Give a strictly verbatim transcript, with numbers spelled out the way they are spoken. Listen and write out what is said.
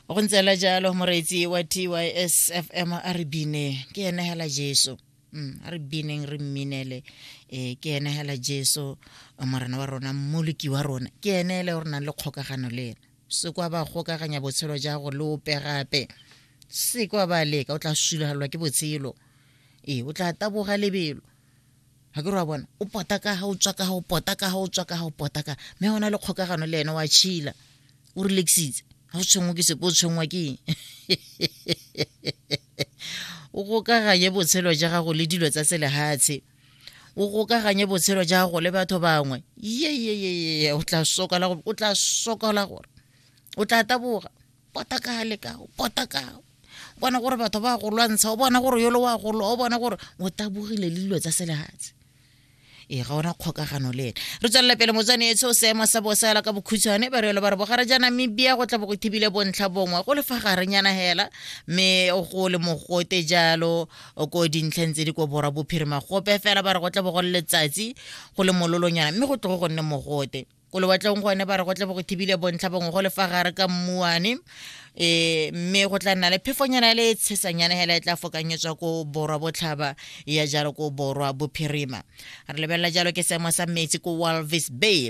go ntsela jalo moreetsi wa T Y S F M a re bine ke ene hela Jesu mm a re bineng re mminele eh ke ene hela Jesu morena wa rona mmoliki wa rona ke ene le rona le kgokagano le ena se kwa ba kgokaganya botshelo ja go le ope gape se kwa ba leka o tla sulahalwa ke botshelo eh o tla taboga lebelo ha ke re wa bona o potaka ha o tswa ka ha o potaka ha o tswa ka ha o potaka me hona le kgokagano le ena wa chila o relaxitse ha o tshwengwa ke se po tshwengwa ke o go kaganye botshelo ja gago le dilo tsa selehatshe o go kaganye botshelo ja gago le batho bangwe ye ye ye o tla sokola o tla sokola gore o tla taboga potaka le ka potaka bona gore batho ba go lwantsha o bona gore yo le wa go lo o bona gore o tabogile le dilo tsa selehatshe e ga ona kgokagano le re tswela pele motsane etso seemo sa bosela ka bokhutshwane ba re le ba re bogara jana Namibia go tla bo go thibile bontlha bongwe go le fa gare nyana hela me o go le mogote jalo o go dintlheng tse di go bora bophirima gope fela ba re go tla bo go letsatsi go le mololonyana mme go tlo go nne mogote go le batleng go ne ba re go tla bo go thibile bontlha bongwe go le fa gare ka mmuane eh mme go tla nna le phefonyana le tshesanyana hela e tla fokanyetswa go borwa botlhaba ya jalo go borwa bophirima re lebella jalo ke seemo sa metsi go Walvis Bay